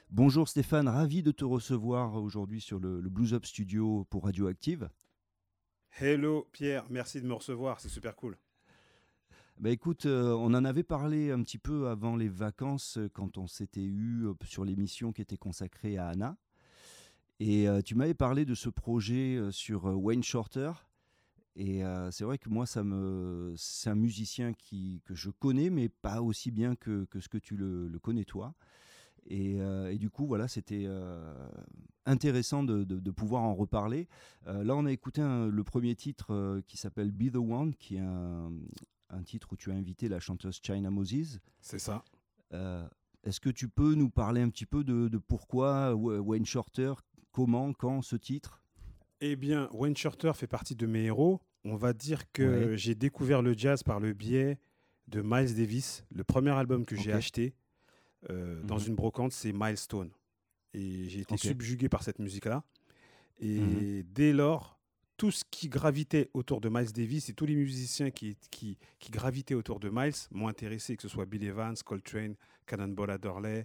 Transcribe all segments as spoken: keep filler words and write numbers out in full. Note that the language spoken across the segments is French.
Bonjour Stéphane, ravi de te recevoir aujourd'hui sur le, le Blues Up Studio pour Radioactive. Hello Pierre, merci de me recevoir, c'est super cool. Bah écoute, euh, on en avait parlé un petit peu avant les vacances euh, quand on s'était eu euh, sur l'émission qui était consacrée à Anna. Et euh, tu m'avais parlé de ce projet euh, sur euh, Wayne Shorter. Et euh, c'est vrai que moi, ça me, c'est un musicien qui, que je connais, mais pas aussi bien que, que ce que tu le, le connais toi. Et, euh, et du coup, voilà, c'était euh, intéressant de, de- de pouvoir en reparler. Euh, là, on a écouté un- le premier titre euh, qui s'appelle Be the One, qui est un, un titre où tu as invité la chanteuse China Moses. C'est ça. Euh, Est-ce que tu peux nous parler un petit peu de, de pourquoi Wa- Wayne Shorter, comment, quand ce titre? Eh bien, Wayne Shorter fait partie de mes héros. On va dire Ouais, que j'ai découvert le jazz par le biais de Miles Davis. Le premier album que j'ai ok. acheté euh, dans Mhm, une brocante, c'est Milestone. Et j'ai été ok. subjugué par cette musique-là. Mhm, Et dès lors, tout ce qui gravitait autour de Miles Davis et tous les musiciens qui, qui, qui gravitaient autour de Miles m'ont intéressé, que ce soit Bill Evans, Coltrane, Cannonball Adderley.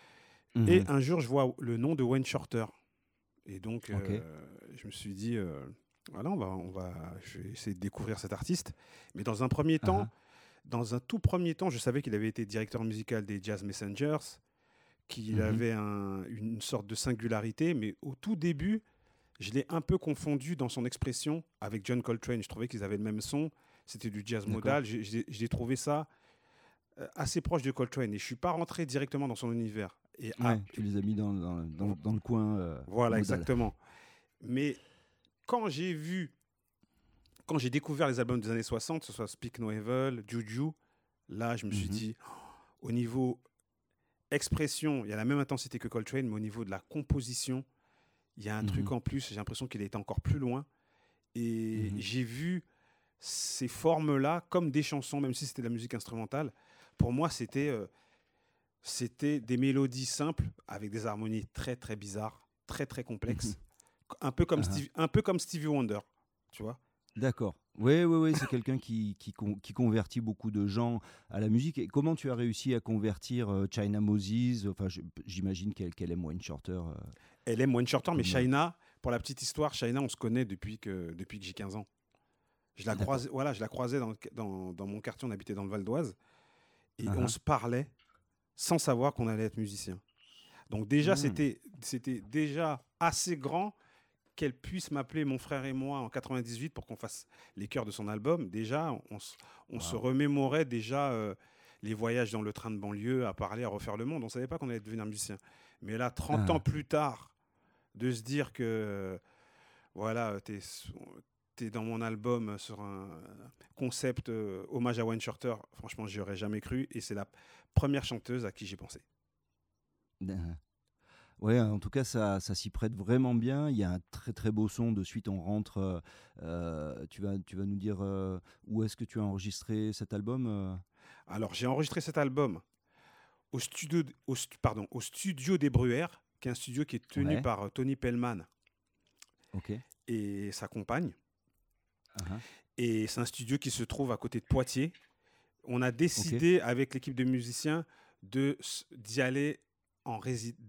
Et mhm, un jour, je vois le nom de Wayne Shorter. Et donc, ok. euh, je me suis dit, euh, voilà, on va, on va, je vais essayer de découvrir cet artiste. Mais dans un premier temps, Ah, dans un tout premier temps, je savais qu'il avait été directeur musical des Jazz Messengers, qu'il mhm, avait un- une sorte de singularité, mais au tout début, je l'ai un peu confondu dans son expression avec John Coltrane. Je trouvais qu'ils avaient le même son, c'était du jazz d'accord. modal. J'ai j'ai- j'ai trouvé ça euh, assez proche de Coltrane et je ne suis pas rentré directement dans son univers. Et ah, Ouais, tu les as mis dans, dans- dans- vo- dans le coin euh, voilà, modal. exactement. Mais quand j'ai vu quand j'ai découvert les albums des années soixante, que ce soit Speak No Evil, Juju, là, je me suis Mhm, dit, au niveau expression, il y a la même intensité que Coltrane, mais au niveau de la composition, il y a un truc mhm, en plus. J'ai l'impression qu'il est encore plus loin. Et mhm. j'ai vu ces formes-là comme des chansons, même si c'était de la musique instrumentale. Pour moi, c'était euh, c'était des mélodies simples avec des harmonies très, très bizarres, très, très Mhm. complexes. Un peu comme, Ah, Steve, un peu comme Stevie Wonder, tu vois. d'accord. Oui, oui, oui, c'est quelqu'un qui, qui, con- qui convertit beaucoup de gens à la musique. Et comment tu as réussi à convertir euh, China Moses? Enfin, je- j'imagine qu'elle qu'elle aime Wayne Shorter. euh, Elle aime Wayne Shorter, mais comme, euh, Shaina, pour la petite histoire, Shaina, on se connaît depuis que, depuis que j'ai quinze ans. Je la D'accord. croisais, voilà, je la croisais dans, dans, dans mon quartier, on habitait dans le Val d'Oise, et Ah, on ah. se parlait sans savoir qu'on allait être musicien. Donc déjà, Hmm. c'était, c'était déjà assez grand qu'elle puisse m'appeler mon frère et moi en quatre-vingt-dix-huit pour qu'on fasse les chœurs de son album. Déjà, on, se- on se Waouh. remémorait déjà euh, les voyages dans le train de banlieue, à parler, à refaire le monde. On ne savait pas qu'on allait devenir musicien. Mais là, trente ans Ah, plus tard, de se dire que, euh, voilà, tu es, dans mon album sur un concept euh, hommage à Wayne Shorter, franchement, j'y aurais jamais cru. Et c'est la première chanteuse à qui j'ai pensé. ah. Ouais, en tout cas, ça, ça s'y prête vraiment bien. Il y a un très très beau son. De suite, on rentre. euh, euh, tu vas, tu vas nous dire euh, où est-ce que tu as enregistré cet album euh Alors, j'ai enregistré cet album au studio, au, stu- pardon, au studio des Bruyères, qui est un studio qui est tenu Ouais, par euh, Tony Pellman ok. et sa compagne. Ah, ah. Et c'est un studio qui se trouve à côté de Poitiers. On a Ok. décidé avec l'équipe de musiciens de s- d'y aller en rési-